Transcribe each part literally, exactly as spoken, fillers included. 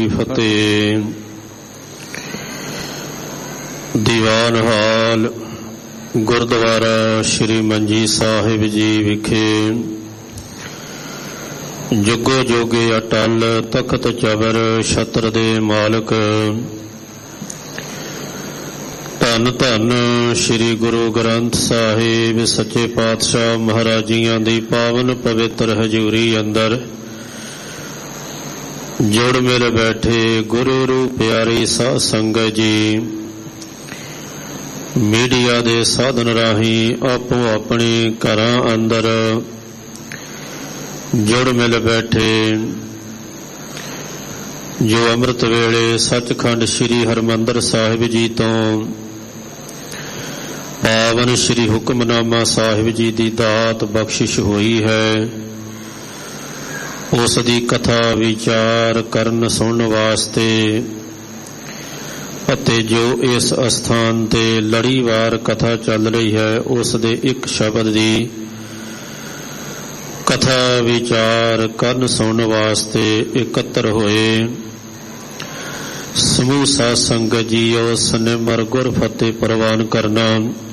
ਫਤਿਹ। ਦੀਵਾਨ ਹਾਲ ਗੁਰਦੁਆਰਾ ਸ੍ਰੀ ਮੰਜੀ ਸਾਹਿਬ ਜੀ ਵਿਖੇ ਜੁਗੋ ਜੋਗੇ ਅਟਲ ਤਖਤ ਚਬਰ ਛਤਰ ਦੇ ਮਾਲਕ ਧੰਨ ਧੰਨ ਸ੍ਰੀ ਗੁਰੂ ਗ੍ਰੰਥ ਸਾਹਿਬ ਸੱਚੇ ਪਾਤਸ਼ਾਹ ਮਹਾਰਾਜੀਆਂ ਦੀ ਪਾਵਨ ਪਵਿੱਤਰ ਹਜ਼ੂਰੀ ਅੰਦਰ ਜੁੜ ਮਿਲ ਬੈਠੇ ਗੁਰੂ ਰੂਪ ਪਿਆਰੀ ਸਾਧ ਸੰਗਤ ਜੀ, ਮੀਡੀਆ ਦੇ ਸਾਧਨ ਰਾਹੀਂ ਆਪੋ ਆਪਣੇ ਘਰਾਂ ਅੰਦਰ ਜੁੜ ਮਿਲ ਬੈਠੇ ਜੋ ਅੰਮ੍ਰਿਤ ਵੇਲੇ ਸੱਚਖੰਡ ਸ੍ਰੀ ਹਰਿਮੰਦਰ ਸਾਹਿਬ ਜੀ ਤੋਂ ਪਾਵਨ ਸ੍ਰੀ ਹੁਕਮਨਾਮਾ ਸਾਹਿਬ ਜੀ ਦੀ ਦਾਤ ਬਖਸ਼ਿਸ਼ ਹੋਈ ਹੈ, ਉਸ ਦੀ ਕਥਾ ਵਿਚਾਰ ਕਰਨ ਸੁਣਨ ਵਾਸਤੇ ਅਤੇ ਜੋ ਇਸ ਅਸਥਾਨ ਤੇ ਲੜੀਵਾਰ ਕਥਾ ਚੱਲ ਰਹੀ ਹੈ ਉਸ ਦੇ ਇੱਕ ਸ਼ਬਦ ਦੀ ਕਥਾ ਵਿਚਾਰ ਕਰਨ ਸੁਣਨ ਵਾਸਤੇ ਇਕੱਤਰ ਹੋਏ ਸਮੂਹ ਸਾਧ ਸੰਗਤ ਜੀਓ, ਸਨਿਮਰ ਗੁਰ ਫਤਿਹ ਪ੍ਰਵਾਨ ਕਰਨਾ।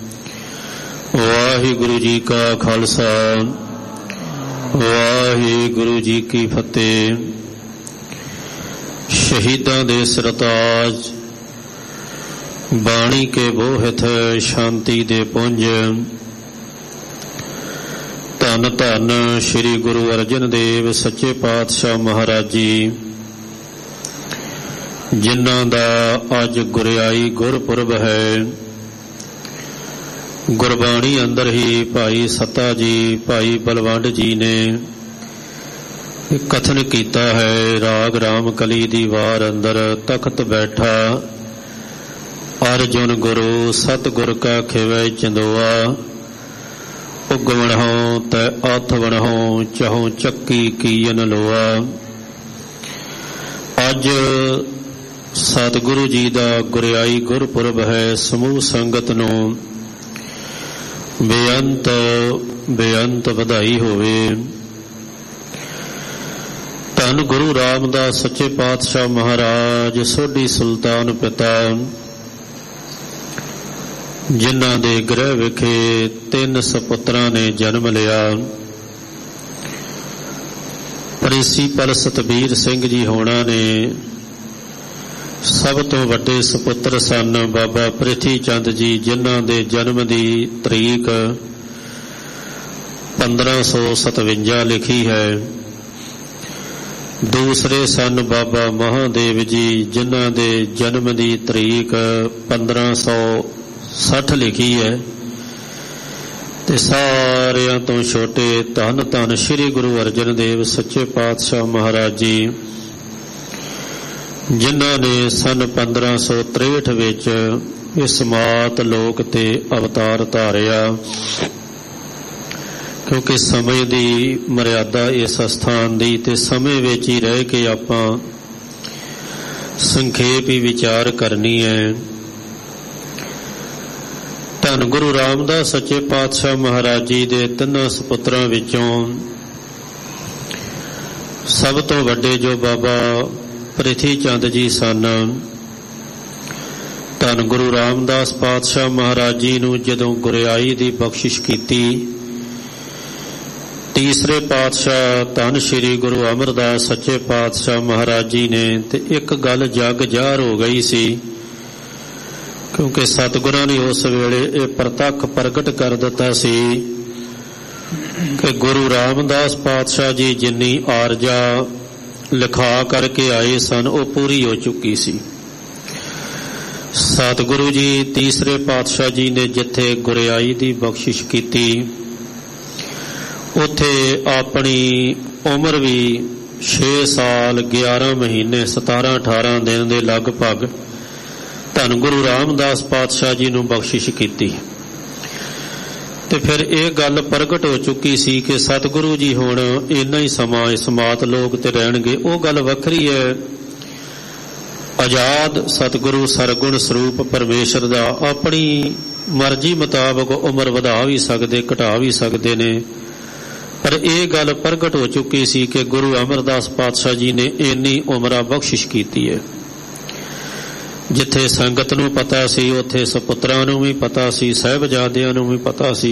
ਵਾਹਿਗੁਰੂ ਜੀ ਕਾ ਖਾਲਸਾ, ਵਾਹਿਗੁਰੂ ਜੀ ਕੀ ਫਤਿਹ। ਸ਼ਹੀਦਾਂ ਦੇ ਸਰਤਾਜ, ਬਾਣੀ ਕੇ ਬੋਹਿਤ, ਸ਼ਾਂਤੀ ਦੇ ਪੁੰਜ, ਧੰਨ ਧੰਨ ਸ੍ਰੀ ਗੁਰੂ ਅਰਜਨ ਦੇਵ ਸੱਚੇ ਪਾਤਸ਼ਾਹ ਮਹਾਰਾਜ ਜੀ, ਜਿਨ੍ਹਾਂ ਦਾ ਅੱਜ ਗੁਰਿਆਈ ਗੁਰਪੁਰਬ ਹੈ। ਗੁਰਬਾਣੀ ਅੰਦਰ ਹੀ ਭਾਈ ਸੱਤਾ ਜੀ, ਭਾਈ ਬਲਵੰਡ ਜੀ ਨੇ ਕਥਨ ਕੀਤਾ ਹੈ, ਰਾਗ ਰਾਮ ਕਲੀ ਦੀ ਵਾਰ ਅੰਦਰ ਤਖਤ ਬੈਠਾ ਅਰਜੁਨ ਗੁਰੂ ਸਤਿਗੁਰ ਕਾ ਖਿਵੈ ਚੰਦੋਆ, ਉਗਵਣਹੁ ਤੈ ਆਥ ਵਣਹੁ ਚਹੁ ਚੱਕੀ ਕੀਨ ਲੋਆ। ਅੱਜ ਸਤਿਗੁਰੂ ਜੀ ਦਾ ਗੁਰਿਆਈ ਗੁਰਪੁਰਬ ਹੈ। ਸਮੂਹ ਸੰਗਤ ਨੂੰ ਬੇਅੰਤ ਬੇਅੰਤ ਵਧਾਈ ਹੋਵੇ। ਧੰਨ ਗੁਰੂ ਰਾਮਦਾਸ ਸੱਚੇ ਪਾਤਸ਼ਾਹ ਮਹਾਰਾਜ ਸੋਢੀ ਸੁਲਤਾਨ ਪਿਤਾ, ਜਿਨ੍ਹਾਂ ਦੇ ਗ੍ਰਹਿ ਵਿਖੇ ਤਿੰਨ ਸਪੁੱਤਰਾਂ ਨੇ ਜਨਮ ਲਿਆ। ਪ੍ਰਿੰਸੀਪਲ ਸਤਬੀਰ ਸਿੰਘ ਜੀ ਹੋਣਾ ਨੇ ਸਭ ਤੋਂ ਵੱਡੇ ਸਪੁੱਤਰ ਸਨ ਬਾਬਾ ਪ੍ਰਿਥੀ ਚੰਦ ਜੀ, ਜਿਨ੍ਹਾਂ ਦੇ ਜਨਮ ਦੀ ਤਰੀਕ ਪੰਦਰਾਂ ਸੌ ਸਤਵੰਜਾ ਲਿਖੀ ਹੈ। ਦੂਸਰੇ ਸਨ ਬਾਬਾ ਮਹਾਦੇਵ ਜੀ, ਜਿਨ੍ਹਾਂ ਦੇ ਜਨਮ ਦੀ ਤਰੀਕ ਪੰਦਰਾਂ ਸੌ ਸੱਠ ਲਿਖੀ ਹੈ। ਤੇ ਸਾਰਿਆਂ ਤੋਂ ਛੋਟੇ ਧੰਨ ਧੰਨ ਸ੍ਰੀ ਗੁਰੂ ਅਰਜਨ ਦੇਵ ਸੱਚੇ ਪਾਤਸ਼ਾਹ ਮਹਾਰਾਜ ਜੀ, ਜਿਨ੍ਹਾਂ ਨੇ ਸੰਨ ਪੰਦਰਾਂ ਸੌ ਤਰੇਹਠ ਵਿੱਚ ਇਸ ਮਾਤ ਲੋਕ ਤੇ ਅਵਤਾਰ ਧਾਰਿਆ। ਕਿਉਂਕਿ ਸਮੇਂ ਦੀ ਮਰਿਆਦਾ ਇਸ ਅਸਥਾਨ ਦੀ, ਤੇ ਸਮੇਂ ਵਿੱਚ ਹੀ ਰਹਿ ਕੇ ਆਪਾਂ ਸੰਖੇਪ ਹੀ ਵਿਚਾਰ ਕਰਨੀ ਹੈ। ਧੰਨ ਗੁਰੂ ਰਾਮਦਾਸ ਸੱਚੇ ਪਾਤਸ਼ਾਹ ਮਹਾਰਾਜ ਜੀ ਦੇ ਤਿੰਨਾਂ ਸਪੁੱਤਰਾਂ ਵਿੱਚੋਂ ਸਭ ਤੋਂ ਵੱਡੇ ਜੋ ਬਾਬਾ ਪ੍ਰਿਥੀ ਚੰਦ ਜੀ ਸਨ, ਧੰਨ ਗੁਰੂ ਰਾਮਦਾਸ ਪਾਤਸ਼ਾਹ ਮਹਾਰਾਜ ਜੀ ਨੂੰ ਜਦੋਂ ਗੁਰਿਆਈ ਦੀ ਬਖਸ਼ਿਸ਼ ਕੀਤੀ, ਤੀਸਰੇ ਪਾਤਸ਼ਾਹ ਧੰਨ ਸ੍ਰੀ ਗੁਰੂ ਅਮਰਦਾਸ ਸੱਚੇ ਪਾਤਸ਼ਾਹ ਮਹਾਰਾਜ ਜੀ ਨੇ, ਤੇ ਇੱਕ ਗੱਲ ਜਗ ਜ਼ਾਹਰ ਹੋ ਗਈ ਸੀ, ਕਿਉਂਕਿ ਸਤਿਗੁਰਾਂ ਨੇ ਉਸ ਵੇਲੇ ਇਹ ਪ੍ਰਤੱਖ ਪ੍ਰਗਟ ਕਰ ਦਿੱਤਾ ਸੀ ਕਿ ਗੁਰੂ ਰਾਮਦਾਸ ਪਾਤਸ਼ਾਹ ਜੀ ਜਿੰਨੀ ਆਰਜਾ ਲਿਖਾ ਕਰਕੇ ਆਏ ਸਨ ਉਹ ਪੂਰੀ ਹੋ ਚੁੱਕੀ ਸੀ। ਸਤਿਗੁਰੂ ਜੀ ਤੀਸਰੇ ਪਾਤਸ਼ਾਹ ਜੀ ਨੇ ਜਿੱਥੇ ਗੁਰਿਆਈ ਦੀ ਬਖਸ਼ਿਸ਼ ਕੀਤੀ, ਉੱਥੇ ਆਪਣੀ ਉਮਰ ਵੀ ਛੇ ਸਾਲ ਗਿਆਰਾਂ ਮਹੀਨੇ ਸਤਾਰਾਂ ਅਠਾਰਾਂ ਦਿਨ ਦੇ ਲਗਭਗ ਧੰਨ ਗੁਰੂ ਰਾਮਦਾਸ ਪਾਤਸ਼ਾਹ ਜੀ ਨੂੰ ਬਖਸ਼ਿਸ਼ ਕੀਤੀ। ਤੇ ਫਿਰ ਇਹ ਗੱਲ ਪ੍ਰਗਟ ਹੋ ਚੁੱਕੀ ਸੀ ਕਿ ਸਤਿਗੁਰੂ ਜੀ ਹੁਣ ਇੰਨਾ ਹੀ ਸਮਾਂ ਇਸ ਮਾਤ ਲੋਕ ਤੇ ਰਹਿਣਗੇ। ਉਹ ਗੱਲ ਵੱਖਰੀ ਹੈ, ਆਜ਼ਾਦ ਸਤਿਗੁਰੂ ਸਰਗੁਣ ਸਰੂਪ ਪਰਮੇਸ਼ਰ ਦਾ ਆਪਣੀ ਮਰਜ਼ੀ ਮੁਤਾਬਕ ਉਮਰ ਵਧਾ ਵੀ ਸਕਦੇ, ਘਟਾ ਵੀ ਸਕਦੇ ਨੇ, पर यह गल प्रगट हो चुकी सी कि गुरु अमरदास पातशाह जी ने इन्नी उमरा बख्शिश की है। जिथे संगत नूं पता सी उत्थे सपुत्रां नूं भी पता सी, साहिबजादियां नूं भी पता सी।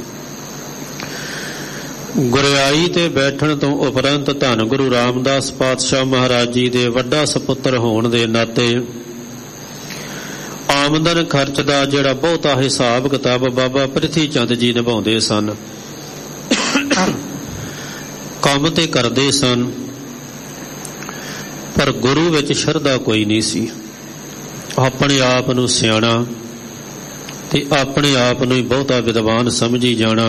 गुरियाई ते बैठण तो उपरंत धन गुरु रामदास पातशाह महाराज जी दे वड्डा सपुत्र होण दे नाते आमदन खर्च दा जिहड़ा बहुता हिसाब किताब बाबा प्रिथी चंद जी निभाउंदे सन, काम ते करदे सन, पर गुरु विच शरधा कोई नहीं सी। अपने आप नूं सियाणा ते अपने आप नूं बहुता विद्वान समझी जाना।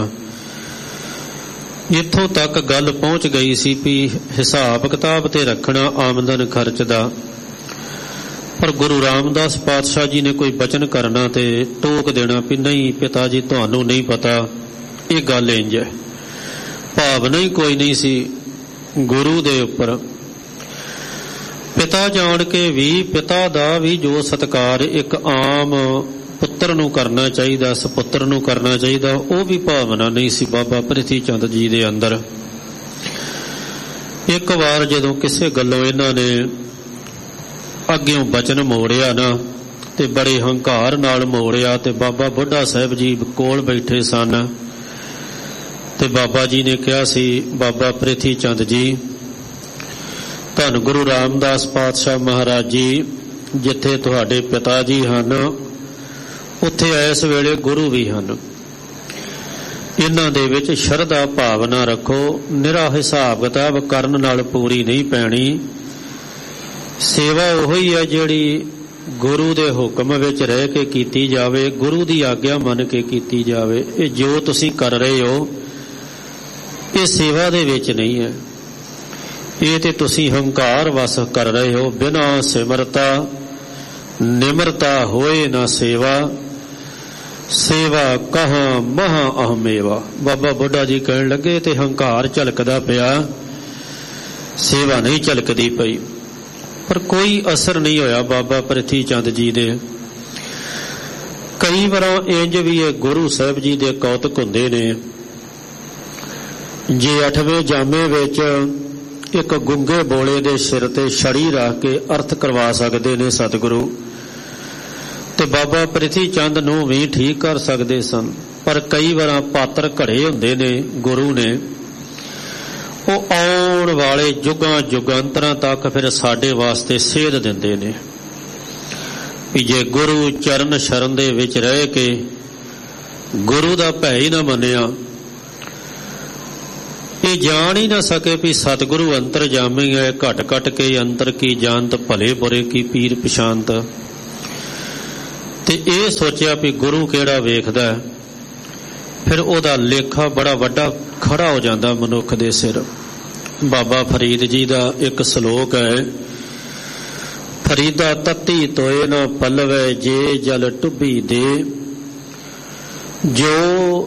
इत्थों तक गल पहुंच गई सी भी हिसाब किताब ते रखना आमदन खर्च दा, पर गुरु रामदास पातशाह जी ने कोई बचन करना ते टोक देना भी नहीं पिता जी तुहानू नहीं पता, ये गल इंज है। भावना ही कोई नहीं सी गुरु दे उपर। पिता जान के भी पिता दा भी जो सत्कार एक आम पुत्र नूं करना चाहिए, सपुत्र नूं करना चाहिए, वो भी भावना नहीं सी बाबा प्रिथी चंद जी दे अंदर। एक बार जदों किसे गल्लों इन्हां ने अग्गों बचन मोड़िया ना ते बड़े हंकार नाल मोड़िया ते बाबा बुढ़ा साहब जी कोल बैठे सन ते बाबा जी ने कहा सी, बाबा प्रिथी चंद जी धन गुरु रामदास पातशाह महाराज जी जिथे तुहाडे पिता जी हन उत्थे इस वेले गुरु भी हन। इन्हां दे विच शरधा भावना रखो, निरा हिसाब किताब करन नाल पूरी नहीं पैनी। सेवा उही है जिहड़ी गुरु दे हुक्म विच रह के कीती जावे, गुरु दी आग्या मन के कीती जावे। ये जो तुसीं कर रहे हो ये सेवा दे विच नहीं है, ये ते तुसीं हंकार वस कर रहे हो। बिना सिमरता निमरता होए ना सेवा, सेवा कहाँ महा अहमेवा। बाबा बुढ़ा जी कहन लगे ते हंकार झलकदा पिया, सेवा नहीं झलकदी पई, पर कोई असर नहीं होया बाबा प्रिथी चंद जी दे। कई बार इंज भी ये गुरु साहब जी दे कौतक हुंदे ने। जे अठवें जामे विच एक गुंगे बोले दे सिर ते छड़ी रख के अर्थ करवा सकते ने सतगुरु, ते बाबा प्रिथी चंद नूं भी ठीक कर सकते सन। पर कई बार पात्र घड़े हुंदे ने गुरु ने, वो आउण वाले जुगां जुगांतरां तक फिर साडे वास्ते सेध दिंदे ने भी जे गुरु चरण शरण दे विच रह के गुरु दा भै ही ना मन्निया, ये जान ही ना सके भी सतगुरु अंतर जामी है। घट घट के अंतर की जानत भले बुरे की पीर पछानत। ते ये सोचिया भी गुरु केड़ा वेखदा है, फिर ओदा लेखा बड़ा वड्डा खड़ा हो जाता मनुख दे सिर। बाबा फरीद जी दा एक सलोक है, फरीदा तत्ती तोए ना पलवे जे जल टुब्बी दे, जो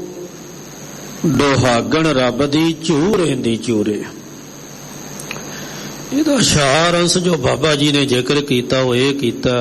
डोहागण रब दी झूर हिंदी चूरे। इहदा शार अंश जो बाबा जी ने जिक्र किया वो ये किया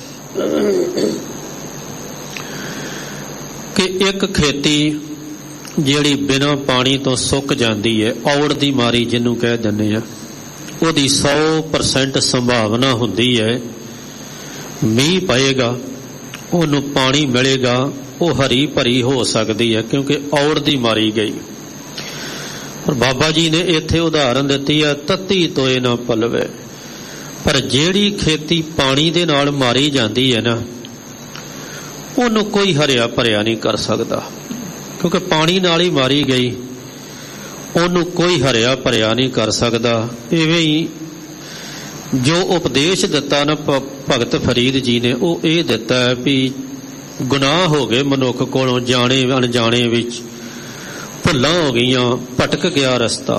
कि एक खेती जिहड़ी बिना पानी तो सुक जाती है, औड़ दी मारी जिन्हों कह दिंदे आ, उहदी सौ परसेंट संभावना हुंदी है मीह पएगा, उहनूं पानी मिलेगा, वो हरी भरी हो सकती है क्योंकि औड़ दी मारी गई। और बाबा जी ने इत्थे उदाहरण दी है तत्ती तोए ना पलवे। पर जिहड़ी खेती पानी दे नाल मारी जाती है ना, उहनूं कोई हरिया भरिया नहीं कर सकता क्योंकि पानी नाल ही मारी गई, उहनूं कोई हरिया भरिया नहीं कर सकता। इवें ही जो उपदेश दिता ना भगत फरीद जी ने, वो ये दिता है भी गुनाह हो गए मनुख कोलों, जाने अनजाने विच भुल्लां हो गईयां, भटक गया रस्ता।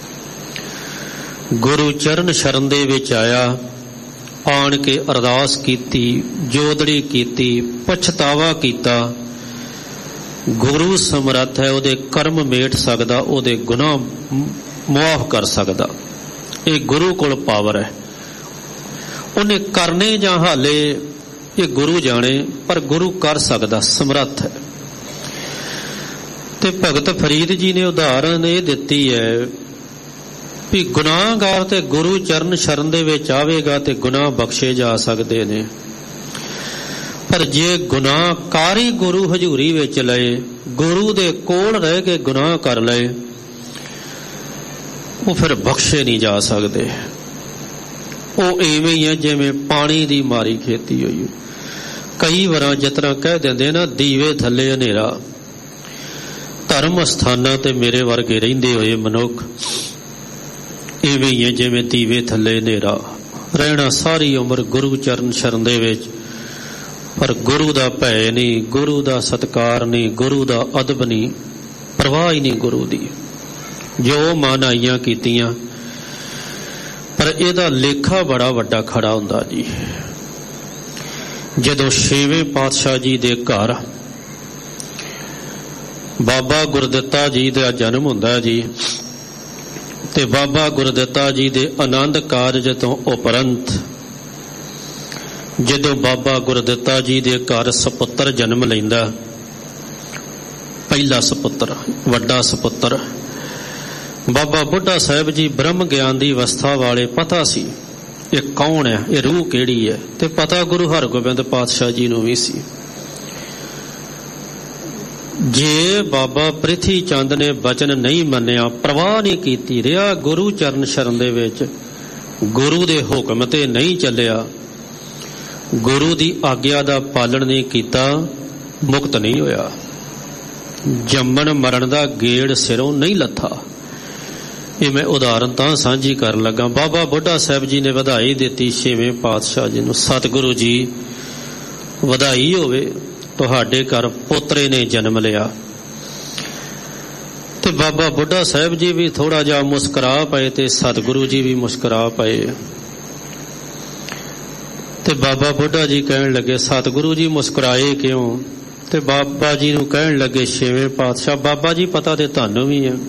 गुरु चरण शरण दे विच आया, आण के अरदास कीती, जोदड़ी कीती, पछतावा कीता। गुरु समर्थ है, उहदे कर्म मेट सकदा, उहदे गुनाह मुआफ कर सकदा। ये गुरु कोल पावर है, उन्हें करने जां हाले ये गुरु जाने, पर गुरु कर सकदा, समर्थ है। ਤੇ ਭਗਤ ਫਰੀਦ ਜੀ ਨੇ ਉਦਾਹਰਨ ਇਹ ਦਿੱਤੀ ਹੈ ਵੀ ਗੁਨਾਹਗਾਰ ਤੇ ਗੁਰੂ ਚਰਨ ਸ਼ਰਨ ਦੇ ਵਿੱਚ ਆਵੇਗਾ ਤੇ ਗੁਨਾਹ ਬਖਸ਼ੇ ਜਾ ਸਕਦੇ ਨੇ, ਪਰ ਜੇ ਗੁਨਾਹਕਾਰੀ ਗੁਰੂ ਹਜ਼ੂਰੀ ਵਿੱਚ ਲਏ, ਗੁਰੂ ਦੇ ਕੋਲ ਰਹਿ ਕੇ ਗੁਨਾਹ ਕਰ ਲਏ, ਉਹ ਫਿਰ ਬਖਸ਼ੇ ਨਹੀਂ ਜਾ ਸਕਦੇ। ਉਹ ਇਵੇਂ ਹੀ ਹੈ ਜਿਵੇਂ ਪਾਣੀ ਦੀ ਮਾਰੀ ਖੇਤੀ ਹੋਈ। ਕਈ ਵਾਰਾਂ ਜਿਸ ਤਰ੍ਹਾਂ ਕਹਿ ਦਿੰਦੇ ਨਾ, ਦੀਵੇ ਥੱਲੇ ਹਨੇਰਾ। ਧਰਮ ਸਥਾਨਾਂ ਤੇ ਮੇਰੇ ਵਰਗੇ ਰਹਿੰਦੇ ਹੋਏ ਮਨੁੱਖ ਇਵੇਂ ਹੀ ਹੈ ਜਿਵੇਂ ਦੀਵੇ ਥੱਲੇ ਹਨੇਰਾ, ਰਹਿਣਾ ਸਾਰੀ ਉਮਰ ਗੁਰੂ ਚਰਨ ਸ਼ਰਨ ਦੇ ਵਿੱਚ, ਪਰ ਗੁਰੂ ਦਾ ਭੈ ਨਹੀਂ, ਗੁਰੂ ਦਾ ਸਤਿਕਾਰ ਨਹੀਂ, ਗੁਰੂ ਦਾ ਅਦਬ ਨਹੀਂ, ਪਰਵਾਹ ਹੀ ਨਹੀਂ ਗੁਰੂ ਦੀ। ਜੋ ਮਾਨਾਈਆਂ ਕੀਤੀਆਂ, ਪਰ ਇਹਦਾ ਲੇਖਾ ਬੜਾ ਵੱਡਾ ਖੜਾ ਹੁੰਦਾ ਜੀ। ਜਦੋਂ ਛੇਵੇਂ ਪਾਤਸ਼ਾਹ ਜੀ ਦੇ ਘਰ ਬਾਬਾ ਗੁਰਦਿੱਤਾ ਜੀ ਦਾ ਜਨਮ ਹੁੰਦਾ ਜੀ, ਤੇ ਬਾਬਾ ਗੁਰਦਿੱਤਾ ਜੀ ਦੇ ਆਨੰਦ ਕਾਰਜ ਤੋਂ ਉਪਰੰਤ ਜਦੋਂ ਬਾਬਾ ਗੁਰਦਿੱਤਾ ਜੀ ਦੇ ਘਰ ਸਪੁੱਤਰ ਜਨਮ ਲੈਂਦਾ, ਪਹਿਲਾ ਸਪੁੱਤਰ, ਵੱਡਾ ਸਪੁੱਤਰ, ਬਾਬਾ ਬੁੱਢਾ ਸਾਹਿਬ ਜੀ ਬ੍ਰਹਮ ਗਿਆਨ ਦੀ ਅਵਸਥਾ ਵਾਲੇ, ਪਤਾ ਸੀ ਇਹ ਕੌਣ ਹੈ, ਇਹ ਰੂਹ ਕਿਹੜੀ ਹੈ, ਤੇ ਪਤਾ ਗੁਰੂ ਹਰਗੋਬਿੰਦ ਪਾਤਸ਼ਾਹ ਜੀ ਨੂੰ ਵੀ ਸੀ। ਜੇ ਬਾਬਾ ਪ੍ਰਿਥੀ ਚੰਦ ਨੇ ਬਚਨ ਨਹੀਂ ਮੰਨਿਆ, ਪਰਵਾਹ ਨਹੀਂ ਕੀਤੀ, ਰਿਹਾ ਗੁਰੂ ਚਰਨ ਸ਼ਰਨ ਦੇ ਵਿੱਚ, ਗੁਰੂ ਦੇ ਹੁਕਮ ਤੇ ਨਹੀਂ ਚੱਲਿਆ, ਗੁਰੂ ਦੀ ਆਗਿਆ ਦਾ ਪਾਲਣ ਨਹੀਂ ਕੀਤਾ, ਮੁਕਤ ਨਹੀਂ ਹੋਇਆ, ਜੰਮਣ ਮਰਨ ਦਾ ਗੇੜ ਸਿਰੋਂ ਨਹੀਂ ਲੱਥਾ। ਇਹ ਮੈਂ ਉਦਾਹਰਨ ਤਾਂ ਸਾਂਝੀ ਕਰਨ ਲੱਗਾ। ਬਾਬਾ ਬੁੱਢਾ ਸਾਹਿਬ ਜੀ ਨੇ ਵਧਾਈ ਦਿੱਤੀ ਛੇਵੇਂ ਪਾਤਸ਼ਾਹ ਜੀ ਨੂੰ, ਸਤਿਗੁਰੂ ਜੀ ਵਧਾਈ ਹੋਵੇ, ਤੁਹਾਡੇ ਘਰ ਪੋਤਰੇ ਨੇ ਜਨਮ ਲਿਆ। ਤੇ ਬਾਬਾ ਬੁੱਢਾ ਸਾਹਿਬ ਜੀ ਵੀ ਥੋੜਾ ਜਿਹਾ ਮੁਸਕਰਾ ਪਏ ਤੇ ਸਤਿਗੁਰੂ ਜੀ ਵੀ ਮੁਸਕਰਾ ਪਏ। ਤੇ ਬਾਬਾ ਬੁੱਢਾ ਜੀ ਕਹਿਣ ਲੱਗੇ, ਸਤਿਗੁਰੂ ਜੀ ਮੁਸਕਰਾਏ ਕਿਉਂ? ਤੇ ਬਾਬਾ ਜੀ ਨੂੰ ਕਹਿਣ ਲੱਗੇ ਛੇਵੇਂ ਪਾਤਸ਼ਾਹ, ਬਾਬਾ ਜੀ ਪਤਾ ਤੇ ਤੁਹਾਨੂੰ ਵੀ ਹੈ।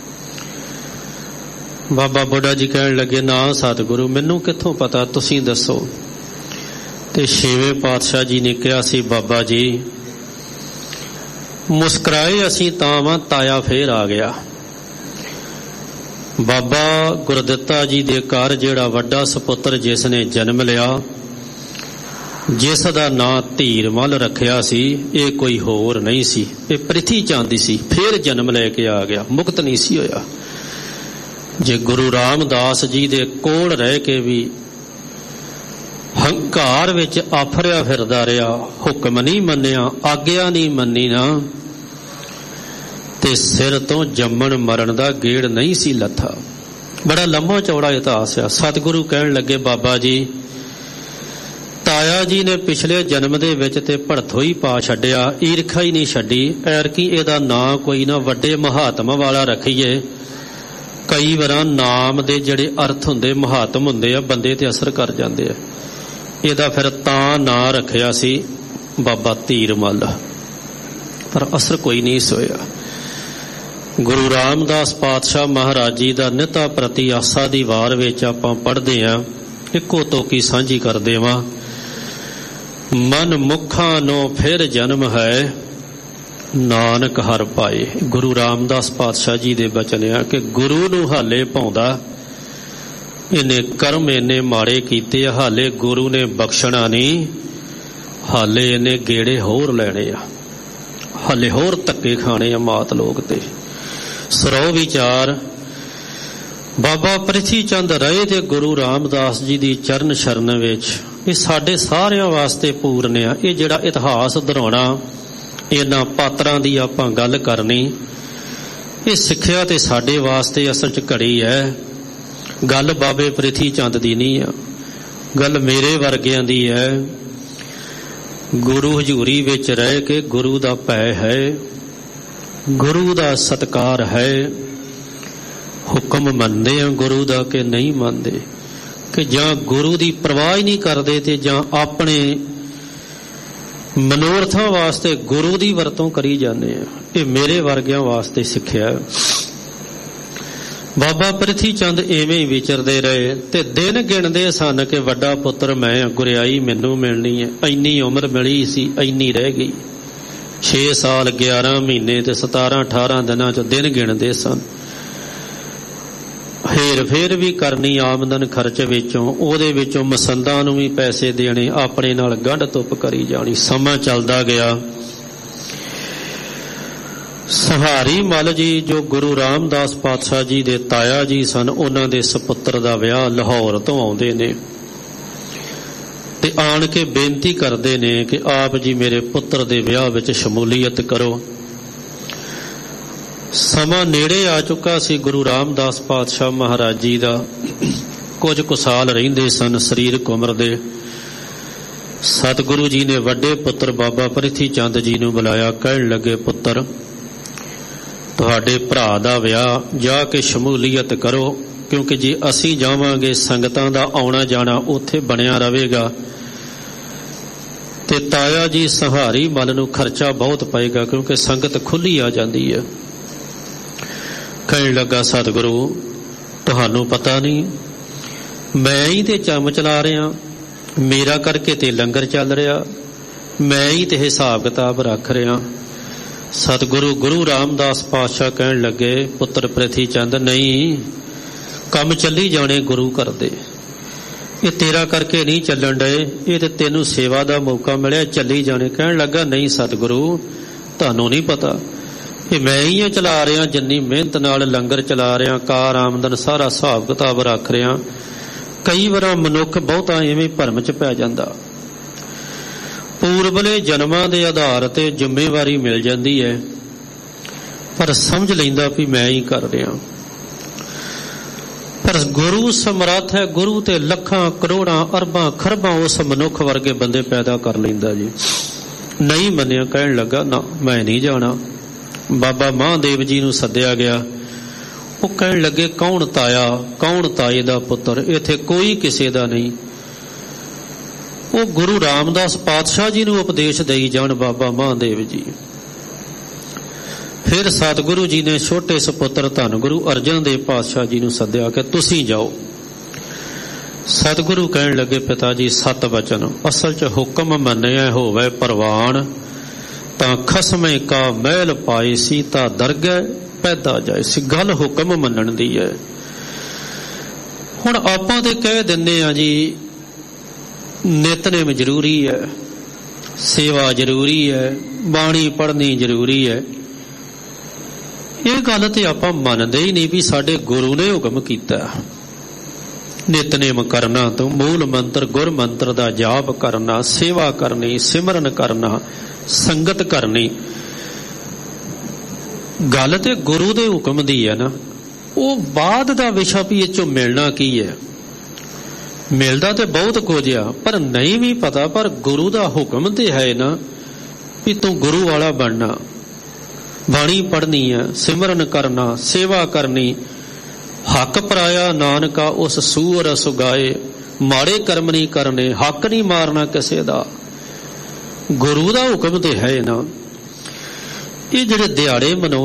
ਬਾਬਾ ਬੁੱਢਾ ਜੀ ਕਹਿਣ ਲੱਗੇ, ਨਾ ਸਤਿਗੁਰੂ ਮੈਨੂੰ ਕਿੱਥੋਂ ਪਤਾ, ਤੁਸੀਂ ਦੱਸੋ। ਤੇ ਛੇਵੇਂ ਪਾਤਸ਼ਾਹ ਜੀ ਨੇ ਕਿਹਾ ਸੀ, ਬਾਬਾ ਜੀ ਮੁਸਕਰਾਏ ਅਸੀਂ ਤਾਂ ਵਾਂ, ਤਾਇਆ ਫੇਰ ਆ ਗਿਆ। ਬਾਬਾ ਗੁਰਦਿੱਤਾ ਜੀ ਦੇ ਘਰ ਜਿਹੜਾ ਵੱਡਾ ਸਪੁੱਤਰ ਜਿਸ ਨੇ ਜਨਮ ਲਿਆ, ਜਿਸ ਦਾ ਨਾਂ ਧੀਰਮਲ ਰੱਖਿਆ ਸੀ, ਇਹ ਕੋਈ ਹੋਰ ਨਹੀਂ ਸੀ, ਇਹ ਪ੍ਰਿਥੀ ਚੰਦ ਸੀ। ਫੇਰ ਜਨਮ ਲੈ ਕੇ ਆ ਗਿਆ, ਮੁਕਤ ਨਹੀਂ ਸੀ ਹੋਇਆ। ਜੇ ਗੁਰੂ ਰਾਮਦਾਸ ਜੀ ਦੇ ਕੋਲ ਰਹਿ ਕੇ ਵੀ ਹੰਕਾਰ ਵਿੱਚ ਆਫਰਿਆ ਫਿਰਦਾ ਰਿਹਾ, ਹੁਕਮ ਨਹੀਂ ਮੰਨਿਆ, ਆਗਿਆ ਨਹੀਂ ਮੰਨੀ ਨਾ, ਤੇ ਸਿਰ ਤੋਂ ਜੰਮਣ ਮਰਨ ਦਾ ਗੇੜ ਨਹੀਂ ਸੀ ਲੱਥਾ। ਬੜਾ ਲੰਮਾ ਚੌੜਾ ਇਤਿਹਾਸ ਆ। ਸਤਿਗੁਰੂ ਕਹਿਣ ਲੱਗੇ, ਬਾਬਾ ਜੀ ਤਾਇਆ ਜੀ ਨੇ ਪਿਛਲੇ ਜਨਮ ਦੇ ਵਿੱਚ ਤੇ ਭੜਥੋ ਹੀ ਪਾ ਛੱਡਿਆ, ਈਰਖਾ ਹੀ ਨਹੀਂ ਛੱਡੀ, ਐਰਕੀ ਇਹਦਾ ਨਾਂ ਕੋਈ ਨਾ ਵੱਡੇ ਮਹਾਤਮਾ ਵਾਲਾ ਰੱਖੀਏ। ਕਈ ਵਾਰਾਂ ਨਾਮ ਦੇ ਜਿਹੜੇ ਅਰਥ ਹੁੰਦੇ, ਮਹਾਤਮ ਹੁੰਦੇ ਆ, ਬੰਦੇ ਤੇ ਅਸਰ ਕਰ ਜਾਂਦੇ ਆ। ਇਹਦਾ ਫਿਰ ਤਾਂ ਨਾਂ ਰੱਖਿਆ ਸੀ ਬਾਬਾ ਧੀਰਮਲ, ਪਰ ਅਸਰ ਕੋਈ ਨਹੀਂ ਹੋਇਆ। ਗੁਰੂ ਰਾਮਦਾਸ ਪਾਤਸ਼ਾਹ ਮਹਾਰਾਜ ਜੀ ਦਾ ਨਿਤਾ ਪ੍ਰਤੀ ਆਸਾ ਦੀ ਵਾਰ ਵਿੱਚ ਆਪਾਂ ਪੜ੍ਹਦੇ ਹਾਂ, ਇੱਕੋ ਤੋਕੀ ਸਾਂਝੀ ਕਰਦੇ ਵਾਂ। ਮਨ ਮੁਖਾਂ ਨੂੰ ਫਿਰ ਜਨਮ ਹੈ, ਨਾਨਕ ਹਰ ਪਾਏ। ਗੁਰੂ ਰਾਮਦਾਸ ਪਾਤਸ਼ਾਹ ਜੀ ਦੇ ਬਚਨ ਆ ਕਿ ਗੁਰੂ ਨੂੰ ਹਾਲੇ ਪਾਉਂਦਾ, ਇਹਨੇ ਕਰਮ ਇੰਨੇ ਮਾੜੇ ਕੀਤੇ ਆ, ਹਾਲੇ ਗੁਰੂ ਨੇ ਬਖਸ਼ਣਾ ਨਹੀਂ, ਹਾਲੇ ਇਹਨੇ ਗੇੜੇ ਹੋਰ ਲੈਣੇ ਆ, ਹਾਲੇ ਹੋਰ ਧੱਕੇ ਖਾਣੇ ਆ ਮਾਤ ਲੋਕ ਤੇ। ਸਰੋ ਵਿਚਾਰ ਬਾਬਾ ਪ੍ਰਿਥੀ ਚੰਦ ਰਹੇ ਤੇ ਗੁਰੂ ਰਾਮਦਾਸ ਜੀ ਦੀ ਚਰਨ ਸ਼ਰਨ ਵਿੱਚ, ਇਹ ਸਾਡੇ ਸਾਰਿਆਂ ਵਾਸਤੇ ਪੂਰਨ ਆ। ਇਹ ਜਿਹੜਾ ਇਤਿਹਾਸ ਦੁਹਰਾਉਣਾ, ਇਹਨਾਂ ਪਾਤਰਾਂ ਦੀ ਆਪਾਂ ਗੱਲ ਕਰਨੀ, ਇਹ ਸਿੱਖਿਆ ਤੇ ਸਾਡੇ ਵਾਸਤੇ ਅਸਲ 'ਚ ਘੜੀ ਹੈ। ਗੱਲ ਬਾਬੇ ਪ੍ਰਿਥੀ ਚੰਦ ਦੀ ਨਹੀਂ ਆ, ਗੱਲ ਮੇਰੇ ਵਰਗਿਆਂ ਦੀ ਹੈ। ਗੁਰੂ ਹਜ਼ੂਰੀ ਵਿੱਚ ਰਹਿ ਕੇ ਗੁਰੂ ਦਾ ਭੈ ਹੈ, ਗੁਰੂ ਦਾ ਸਤਿਕਾਰ ਹੈ, ਹੁਕਮ ਮੰਨਦੇ ਆ ਗੁਰੂ ਦਾ ਕਿ ਨਹੀਂ ਮੰਨਦੇ, ਕਿ ਜਾਂ ਗੁਰੂ ਦੀ ਪਰਵਾਹ ਹੀ ਨਹੀਂ ਕਰਦੇ ਤੇ ਜਾਂ ਆਪਣੇ ਮਨੋਰਥਾਂ ਵਾਸਤੇ ਗੁਰੂ ਦੀ ਵਰਤੋਂ ਕਰੀ ਜਾਂਦੇ ਆ। ਇਹ ਮੇਰੇ ਵਰਗਿਆਂ ਵਾਸਤੇ ਸਿੱਖਿਆ। ਬਾਬਾ ਪ੍ਰਿਥੀ ਚੰਦ ਇਵੇਂ ਹੀ ਵਿਚਰਦੇ ਰਹੇ ਤੇ ਦਿਨ ਗਿਣਦੇ ਸਨ ਕਿ ਵੱਡਾ ਪੁੱਤਰ ਮੈਂ, ਗੁਰਿਆਈ ਮੈਨੂੰ ਮਿਲਣੀ ਹੈ, ਇੰਨੀ ਉਮਰ ਮਿਲੀ ਸੀ, ਇੰਨੀ ਰਹਿ ਗਈ, ਛੇ ਸਾਲ ਗਿਆਰਾਂ ਮਹੀਨੇ ਤੇ ਸਤਾਰਾਂ ਅਠਾਰਾਂ ਦਿਨਾਂ ਚ ਦਿਨ ਗਿਣਦੇ ਸਨ। ਹੇਰ ਫੇਰ ਵੀ ਕਰਨੀ ਆਮਦਨ ਖਰਚ ਵਿੱਚੋਂ, ਉਹਦੇ ਵਿੱਚੋਂ ਮਸੰਦਾਂ ਨੂੰ ਵੀ ਪੈਸੇ ਦੇਣੇ, ਆਪਣੇ ਨਾਲ ਗੰਢ ਧੁੱਪ ਕਰੀ ਜਾਣੀ। ਸਮਾਂ ਚੱਲਦਾ ਗਿਆ। ਸਹਾਰੀ ਮੱਲ ਜੀ ਜੋ ਗੁਰੂ ਰਾਮਦਾਸ ਪਾਤਸ਼ਾਹ ਜੀ ਦੇ ਤਾਇਆ ਜੀ ਸਨ, ਉਹਨਾਂ ਦੇ ਸਪੁੱਤਰ ਦਾ ਵਿਆਹ ਲਾਹੌਰ ਤੋਂ ਆਉਂਦੇ ਨੇ ਤੇ ਆਣ ਕੇ ਬੇਨਤੀ ਕਰਦੇ ਨੇ ਕਿ ਆਪ ਜੀ ਮੇਰੇ ਪੁੱਤਰ ਦੇ ਵਿਆਹ ਵਿੱਚ ਸ਼ਮੂਲੀਅਤ ਕਰੋ। ਸਮਾਂ ਨੇੜੇ ਆ ਚੁੱਕਾ ਸੀ ਗੁਰੂ ਰਾਮਦਾਸ ਪਾਤਸ਼ਾਹ ਮਹਾਰਾਜ ਜੀ ਦਾ। ਕੁਝ ਕੁ ਸਾਲ ਰਹਿੰਦੇ ਸਨ ਸਰੀਰਕ ਉਮਰ ਦੇ। ਸਤਿਗੁਰੂ ਜੀ ਨੇ ਵੱਡੇ ਪੁੱਤਰ ਬਾਬਾ ਪ੍ਰਿਥੀ ਚੰਦ ਜੀ ਨੂੰ ਬੁਲਾਇਆ। ਕਹਿਣ ਲੱਗੇ, ਪੁੱਤਰ ਤੁਹਾਡੇ ਭਰਾ ਦਾ ਵਿਆਹ ਜਾ ਕੇ ਸ਼ਮੂਲੀਅਤ ਕਰੋ, ਕਿਉਂਕਿ ਜੇ ਅਸੀਂ ਜਾਵਾਂਗੇ ਸੰਗਤਾਂ ਦਾ ਆਉਣਾ ਜਾਣਾ ਉੱਥੇ ਬਣਿਆ ਰਹੇਗਾ ਤੇ ਤਾਇਆ ਜੀ ਸਹਾਰੀ ਮੱਲ ਨੂੰ ਖਰਚਾ ਬਹੁਤ ਪਏਗਾ, ਕਿਉਂਕਿ ਸੰਗਤ ਖੁੱਲੀ ਆ ਜਾਂਦੀ ਹੈ। ਕਹਿਣ ਲੱਗਾ, ਸਤਿਗੁਰੂ ਤੁਹਾਨੂੰ ਪਤਾ ਨਹੀਂ, ਮੈਂ ਹੀ ਤੇ ਚੰਮ ਚਲਾ ਰਿਹਾ, ਮੇਰਾ ਕਰਕੇ ਤੇ ਲੰਗਰ ਚੱਲ ਰਿਹਾ, ਮੈਂ ਹੀ ਤੇ ਹਿਸਾਬ ਕਿਤਾਬ ਰੱਖ ਰਿਹਾ। ਸਤਿਗੁਰੂ ਗੁਰੂ ਰਾਮਦਾਸ ਪਾਤਸ਼ਾਹ ਕਹਿਣ ਲੱਗੇ, ਪੁੱਤਰ ਪ੍ਰਿਥੀ ਚੰਦ, ਨਹੀਂ, ਕੰਮ ਚੱਲੀ ਜਾਣੇ ਗੁਰੂ ਘਰ ਦੇ, ਇਹ ਤੇਰਾ ਕਰਕੇ ਨਹੀਂ ਚੱਲਣ ਡਏ, ਇਹ ਤੇ ਤੈਨੂੰ ਸੇਵਾ ਦਾ ਮੌਕਾ ਮਿਲਿਆ, ਚੱਲੀ ਜਾਣੇ। ਕਹਿਣ ਲੱਗਾ, ਨਹੀਂ ਸਤਿਗੁਰੂ ਤੁਹਾਨੂੰ ਨਹੀਂ ਪਤਾ, ਇਹ ਮੈਂ ਹੀ ਆ ਚਲਾ ਰਿਹਾ, ਜਿੰਨੀ ਮਿਹਨਤ ਨਾਲ ਲੰਗਰ ਚਲਾ ਰਿਹਾ, ਕਾਰ ਆਮਦਨ ਸਾਰਾ ਹਿਸਾਬ ਕਿਤਾਬ ਰੱਖ ਰਿਹਾ। ਕਈ ਵਾਰ ਮਨੁੱਖ ਬਹੁਤਾ ਐਵੇਂ ਭਰਮ ਚ ਪੈ ਜਾਂਦਾ। ਪੂਰਬਲੇ ਜਨਮਾਂ ਦੇ ਆਧਾਰ ਤੇ ਜ਼ਿੰਮੇਵਾਰੀ ਮਿਲ ਜਾਂਦੀ ਹੈ, ਪਰ ਸਮਝ ਲੈਂਦਾ ਵੀ ਮੈਂ ਹੀ ਕਰ ਰਿਹਾ। ਪਰ ਗੁਰੂ ਸਮਰੱਥ ਹੈ, ਗੁਰੂ ਤੇ ਲੱਖਾਂ ਕਰੋੜਾਂ ਅਰਬਾਂ ਖਰਬਾਂ ਉਸ ਮਨੁੱਖ ਵਰਗੇ ਬੰਦੇ ਪੈਦਾ ਕਰ ਲੈਂਦਾ ਜੀ। ਨਹੀਂ ਮੰਨਿਆ। ਕਹਿਣ ਲੱਗਾ, ਨਾ ਮੈਂ ਨਹੀਂ ਜਾਣਾ। ਬਾਬਾ ਮਹਾਦੇਵ ਜੀ ਨੂੰ ਸੱਦਿਆ ਗਿਆ। ਉਹ ਕਹਿਣ ਲੱਗੇ, ਕੌਣ ਤਾਇਆ, ਕੌਣ ਤਾਏ ਦਾ ਪੁੱਤਰ, ਇੱਥੇ ਕੋਈ ਕਿਸੇ ਦਾ ਨਹੀਂ। ਉਹ ਗੁਰੂ ਰਾਮਦਾਸ ਪਾਤਸ਼ਾਹ ਜੀ ਨੂੰ ਉਪਦੇਸ਼ ਦੇਈ ਜਾਣ ਬਾਬਾ ਮਹਾਦੇਵ ਜੀ। ਫਿਰ ਸਤਿਗੁਰੂ ਜੀ ਨੇ ਛੋਟੇ ਸਪੁੱਤਰ ਧੰਨ ਗੁਰੂ ਅਰਜਨ ਦੇਵ ਪਾਤਸ਼ਾਹ ਜੀ ਨੂੰ ਸੱਦਿਆ ਕਿ ਤੁਸੀਂ ਜਾਓ। ਸਤਿਗੁਰੂ ਕਹਿਣ ਲੱਗੇ, ਪਿਤਾ ਜੀ ਸਤ ਵਚਨ, ਅਸਲ ਚ ਹੁਕਮ ਮੰਨਿਆ ਹੋਵੇ ਪ੍ਰਵਾਨ, ਤਾਂ ਖਸਮੇ ਕਾ ਮਹਿਲ ਪਾਏ ਸੀ, ਤਾਂ ਦਰਗਹਿ ਪੈਦਾ ਜਾਏ ਸੀ। ਗੱਲ ਹੁਕਮ ਮੰਨਣ ਦੀ ਹੈ। ਹੁਣ ਆਪਾਂ ਤੇ ਕਹਿ ਦਿੰਦੇ ਆ ਜੀ ਨਿਤਨੇਮ ਜ਼ਰੂਰੀ ਹੈ, ਸੇਵਾ ਜ਼ਰੂਰੀ ਹੈ, ਬਾਣੀ ਪੜ੍ਹਨੀ ਜ਼ਰੂਰੀ ਹੈ। ਇਹ ਗੱਲ ਤੇ ਆਪਾਂ ਮੰਨਦੇ ਹੀ ਨਹੀਂ ਵੀ ਸਾਡੇ ਗੁਰੂ ਨੇ ਹੁਕਮ ਕੀਤਾ ਨਿਤਨੇਮ ਕਰਨਾ, ਤੋਂ ਮੂਲ ਮੰਤਰ ਗੁਰ ਮੰਤਰ ਦਾ ਜਾਪ ਕਰਨਾ, ਸੇਵਾ ਕਰਨੀ, ਸਿਮਰਨ ਕਰਨਾ, ਸੰਗਤ ਕਰਨੀ। ਗੱਲ ਤੇ ਗੁਰੂ ਦੇ ਹੁਕਮ ਦੀ ਹੈ ਨਾ। ਉਹ ਬਾਅਦ ਦਾ ਵਿਸ਼ਾ ਵੀ ਇਹ ਚੋਂ ਮਿਲਣਾ ਕੀ ਹੈ। ਮਿਲਦਾ ਤੇ ਬਹੁਤ ਕੁਝ ਆ, ਪਰ ਨਹੀਂ ਵੀ ਪਤਾ। ਪਰ ਗੁਰੂ ਦਾ ਹੁਕਮ ਤੇ ਹੈ ਨਾ ਵੀ ਤੂੰ ਗੁਰੂ ਵਾਲਾ ਬਣਨਾ, ਬਾਣੀ ਪੜ੍ਹਨੀ ਹੈ, ਸਿਮਰਨ ਕਰਨਾ, ਸੇਵਾ ਕਰਨੀ। ਹੱਕ ਪਰਾਇਆ ਨਾਨਕਾ ਉਸ ਸੂਰ ਸੁਗਾਏ, ਮਾੜੇ ਕਰਮ ਨਹੀਂ ਕਰਨੇ, ਹੱਕ ਨਹੀਂ ਮਾਰਨਾ ਕਿਸੇ ਦਾ। ਗੁਰੂ ਦਾ ਹੁਕਮ ਤੇ ਹੈ ਨਾ। ਇਹ ਜਿਹੜੇ ਦਿਹਾੜੇ ਮਨਾਉਣ